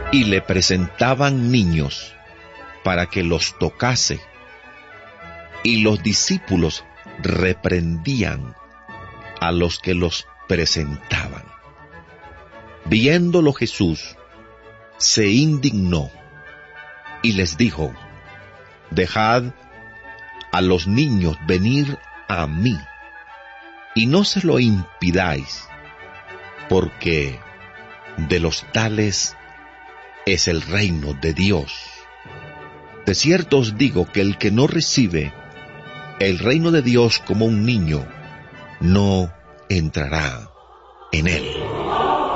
y le presentaban niños para que los tocase, y los discípulos reprendían a los que los presentaban. Viéndolo Jesús, se indignó y les dijo: Dejad a los niños venir a mí, y no se lo impidáis, porque de los tales es el reino de Dios. De cierto os digo que el que no recibe el reino de Dios como un niño, no entrará en él.